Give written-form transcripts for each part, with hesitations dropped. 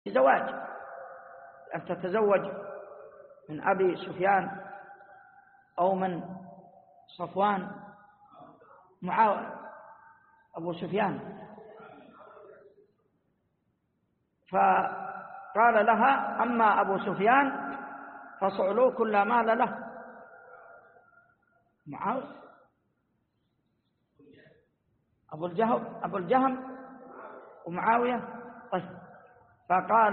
زواج، أن تتزوج من أبي سفيان أو من صفوان أبو سفيان. فقال لها: أما أبو سفيان فصعلوك لا مال له. معاوية أبو الجهم ومعاوية. فقال: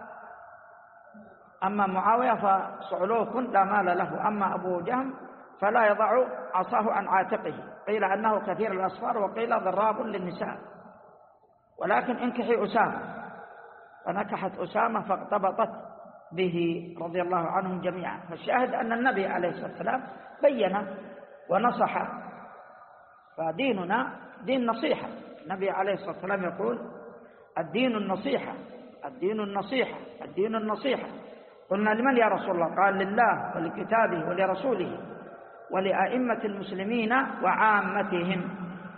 أما معاوية فصعلوك لا مال له، أما أبو جهم فلا يضع عصاه عن عاتقه. قيل أنه كثير الأصفار وقيل ضراب للنساء. ولكن انكحي أسامة. فنكحت أسامة فاغتبطت به رضي الله عنهم جميعا. فالشاهد أن النبي عليه الصلاة والسلام بين ونصح، فديننا دين نصيحة. النبي عليه الصلاة والسلام يقول: الدين النصيحة، الدين النصيحة، الدين النصيحة. قلنا: لمن يا رسول الله؟ قال: لله ولكتابه ولرسوله ولأئمة المسلمين وعامتهم.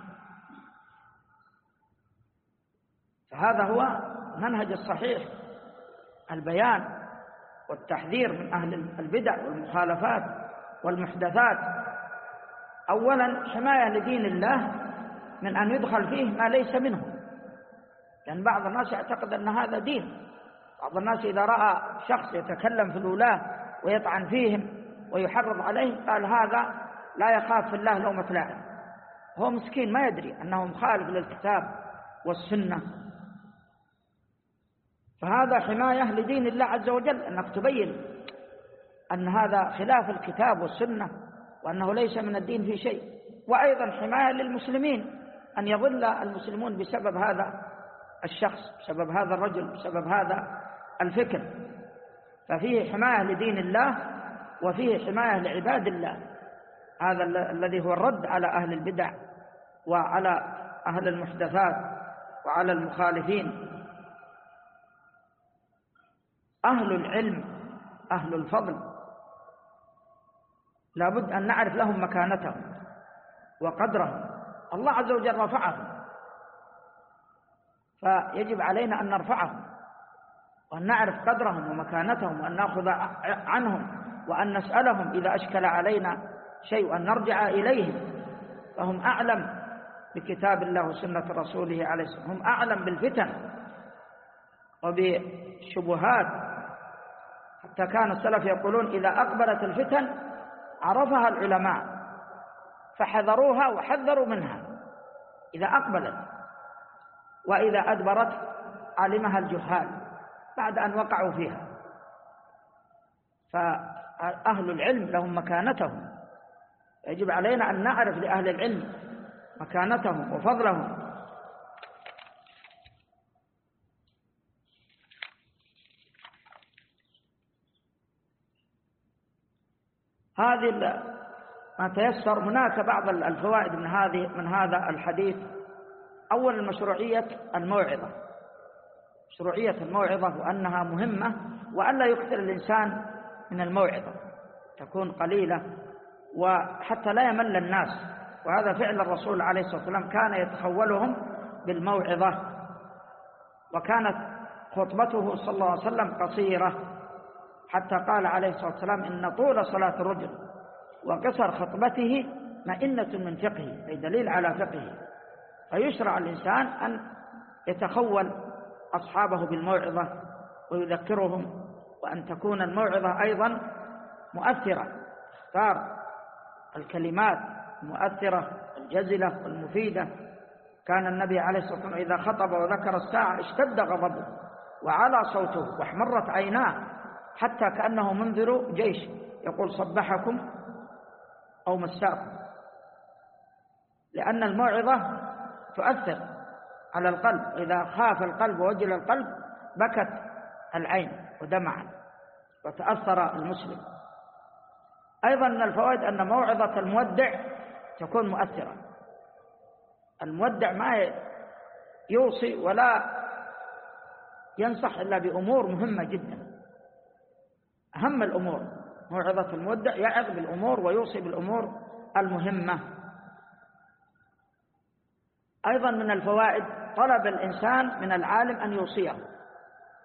فهذا هو منهج الصحيح، البيان والتحذير من أهل البدع والمخالفات والمحدثات. أولا حماية لدين الله من أن يدخل فيه ما ليس منه، لأن بعض الناس يعتقد أن هذا دين. بعض الناس إذا رأى شخص يتكلم في الولاة ويطعن فيهم ويحرض عليهم قال: هذا لا يخاف في الله لومة لائم. هو مسكين ما يدري أنه مخالف للكتاب والسنة. فهذا حماية لدين الله عز وجل، أنك تبين أن هذا خلاف الكتاب والسنة وأنه ليس من الدين في شيء. وأيضا حماية للمسلمين، أن يضل المسلمون بسبب هذا الشخص، بسبب هذا الرجل، بسبب هذا الفكر. ففيه حماية لدين الله وفيه حماية لعباد الله. هذا الذي هو الرد على أهل البدع وعلى أهل المحدثات وعلى المخالفين. أهل العلم أهل الفضل لابد أن نعرف لهم مكانتهم وقدرهم. الله عز وجل رفعهم، فيجب علينا أن نرفعهم وأن نعرف قدرهم ومكانتهم وأن نأخذ عنهم وأن نسألهم إذا أشكل علينا شيء وأن نرجع إليهم. فهم أعلم بكتاب الله وسنة رسوله عليه الصلاة والسلام، هم أعلم بالفتن وبالشبهات. حتى كان السلف يقولون: إذا أقبلت الفتن عرفها العلماء فحذروها وحذروا منها إذا أقبلت، وإذا أدبرت علمها الجهال بعد أن وقعوا فيها. فأهل العلم لهم مكانتهم، يجب علينا أن نعرف لأهل العلم مكانتهم وفضلهم. هذه ما تيسر. هناك بعض الفوائد من هذا الحديث. أول المشروعية الموعظة، مشروعية الموعظة وأنها مهمة، وألا يكثر الإنسان من الموعظة، تكون قليلة وحتى لا يمل الناس. وهذا فعل الرسول عليه الصلاة والسلام، كان يتخولهم بالموعظة. وكانت خطبته صلى الله عليه وسلم قصيرة، حتى قال عليه الصلاة والسلام: إن طول صلاة الرجل وقصر خطبته مئنة من فقهه، أي دليل على فقهه. فيشرع الإنسان أن يتخول أصحابه بالموعظة ويذكرهم، وأن تكون الموعظة أيضا مؤثرة، اختار الكلمات المؤثرة الجزلة والمفيدة. كان النبي عليه الصلاة والسلام إذا خطب وذكر الساعة اشتد غضبه وعلى صوته واحمرت عيناه، حتى كأنه منذر جيش يقول: صبحكم أو مساكم. لأن الموعظة تؤثر على القلب، إذا خاف القلب ووجل القلب بكت العين ودمعت وتأثر المسلم. أيضا من الفوائد أن موعظة المودع تكون مؤثرة. المودع ما يوصي ولا ينصح إلا بأمور مهمة جدا، أهم الأمور. موعظة المودع يعظ بالأمور ويوصي بالأمور المهمة. أيضا من الفوائد طلب الإنسان من العالم أن يوصيه،